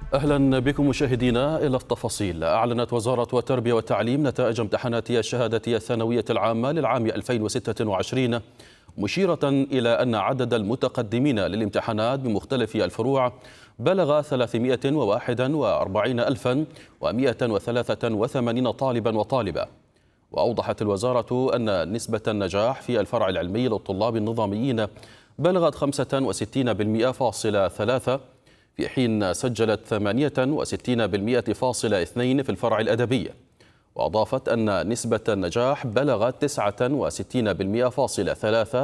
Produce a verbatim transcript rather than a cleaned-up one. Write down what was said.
أهلا بكم مشاهدينا إلى التفاصيل. أعلنت وزارة التربية والتعليم نتائج امتحانات الشهادة الثانوية العامة للعام ألفين وستة وعشرين، مشيرة إلى أن عدد المتقدمين للامتحانات بمختلف الفروع بلغ ثلاثمائة وواحد وأربعين ألفا ومائة وثلاثة وثمانين طالبا وطالبة. وأوضحت الوزارة أن نسبة النجاح في الفرع العلمي للطلاب النظاميين بلغت خمسة وستين بالمئة فاصل ثلاثة، في حين سجلت ثمانية وستين بالمئة فاصل اثنين في الفرع الأدبي. وأضافت أن نسبة النجاح بلغت تسعة وستين بالمئة فاصل ثلاثة